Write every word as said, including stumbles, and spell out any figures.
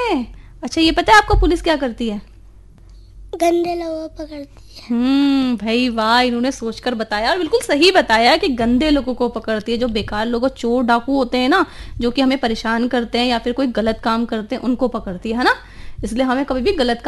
में। अच्छा ये पता है आपको पुलिस क्या करती है? गंदे लोगों को पकड़ती है। हम्म भाई वाह, इन्होंने सोचकर बताया और बिल्कुल सही बताया कि गंदे लोगों को पकड़ती है। जो बेकार लोगों, चोर डाकू होते हैं ना, जो कि हमें परेशान करते हैं या फिर कोई गलत काम करते हैं, उनको पकड़ती है ना। इसलिए हमें कभी भी गलत